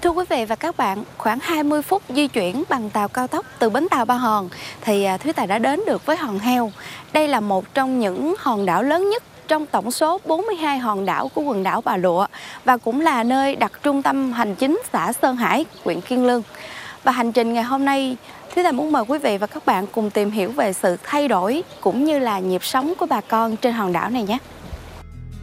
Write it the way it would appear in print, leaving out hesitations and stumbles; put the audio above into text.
Thưa quý vị và các bạn, khoảng 20 phút di chuyển bằng tàu cao tốc từ bến tàu Ba Hòn thì Thúy Tài đã đến được với Hòn Heo. Đây là một trong những hòn đảo lớn nhất trong tổng số 42 hòn đảo của quần đảo Bà Lụa và cũng là nơi đặt trung tâm hành chính xã Sơn Hải, huyện Kiên Lương. Và hành trình ngày hôm nay, Thúy Tài muốn mời quý vị và các bạn cùng tìm hiểu về sự thay đổi cũng như là nhịp sống của bà con trên hòn đảo này nhé.